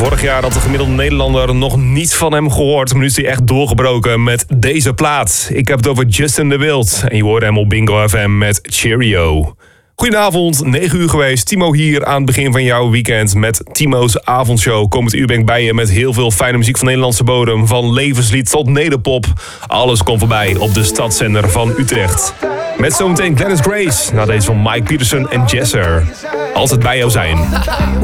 Vorig jaar had de gemiddelde Nederlander nog niets van hem gehoord. Maar nu is hij echt doorgebroken met deze plaat. Ik heb het over Justin de Wild. En je hoorde hem op Bingo FM met Cheerio. Goedenavond, 9 uur geweest. Timo hier aan het begin van jouw weekend met Timo's avondshow. Komend uur ben ik bij je met heel veel fijne muziek van Nederlandse bodem. Van levenslied tot nederpop. Alles komt voorbij op de stadszender van Utrecht. Met zometeen Glennis Grace. Na deze van Mike Peterson en Jesser. Altijd bij jou zijn.